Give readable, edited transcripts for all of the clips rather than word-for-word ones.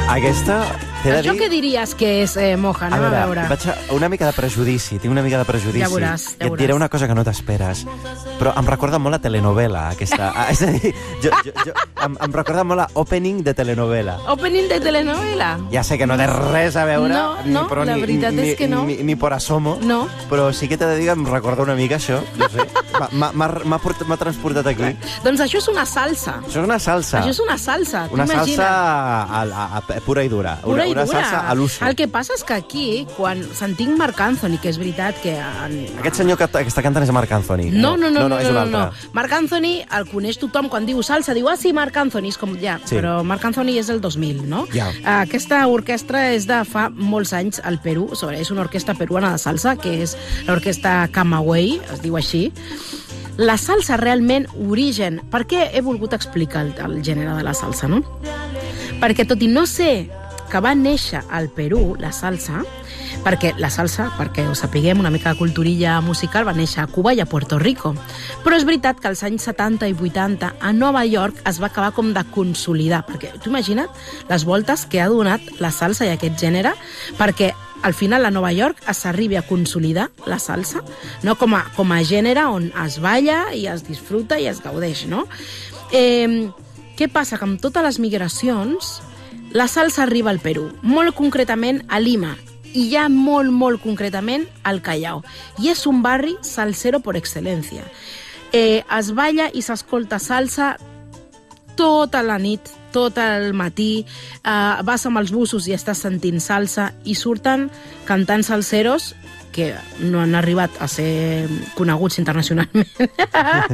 Aquesta... Això què diries que és, Moja? Anem a veure. Vaig una mica de prejudici, tinc una mica de prejudici. Ja veuràs. I et diré una cosa que no t'esperes. Però em recorda molt a telenovela, aquesta. És a dir, em recorda molt a opening de telenovela. Opening de telenovela? Ja sé que no té res a veure. No, la veritat és que no. Ni por asomo. No. Però sí que t'he de dir que em recorda una mica això. No sé. M'ha transportat aquí. Doncs això és una salsa. Això és una salsa. Això és una salsa. Una salsa pura i dura. Una salsa a l'uso. El que passa és que aquí, quan sentim Marc Anthony, que és veritat que... Aquest senyor que està cantant és Marc Anthony. No. És un altre. Marc Anthony el coneix tothom quan diu salsa, diu, sí, Marc Anthony, és com, ja, sí. Però Marc Anthony és del 2000, no? Ja. Aquesta orquestra és de fa molts anys al Perú, és una orquestra peruana de salsa, que és l'orquestra Camagüey, es diu així. La salsa realment origen... Per què he volgut explicar el gènere de la salsa, no? Perquè tot i no ser que va néixer al Perú, la salsa, perquè ho sapiguem, una mica de culturilla musical, va néixer a Cuba i a Puerto Rico. Però és veritat que als anys 70 i 80 a Nova York es va acabar com de consolidar, perquè tu imagina't les voltes que ha donat la salsa i aquest gènere, perquè al final a Nova York s'arribi a consolidar la salsa, no? com a gènere on es balla i es disfruta i es gaudeix, no? Què passa? Que amb totes les migracions la salsa arriba al Perú, molt concretament a Lima, i ja molt concretament al Callao. I és un barri salsero per excel·lència. Es balla i s'escolta salsa tota la nit, tot el matí, vas amb els busos i estàs sentint salsa i surten cantants salseros que no han arribat a ser coneguts internacionalment.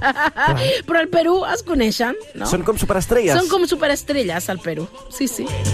Però al Perú es coneixen, no? Són com superestrelles. Són com superestrelles al Perú, sí.